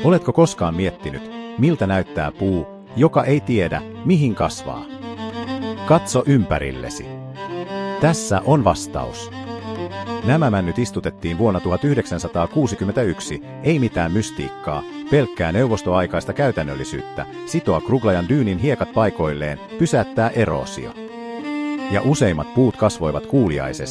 Oletko koskaan miettinyt, miltä näyttää puu, joka ei tiedä, mihin kasvaa? Katso ympärillesi. Tässä on vastaus. Nämä männyt istutettiin vuonna 1961, ei mitään mystiikkaa, pelkkää neuvostoaikaista käytännöllisyyttä, sitoa Kruglajan dyynin hiekat paikoilleen, pysäyttää eroosio. Ja useimmat puut kasvoivat kuuliaisesti.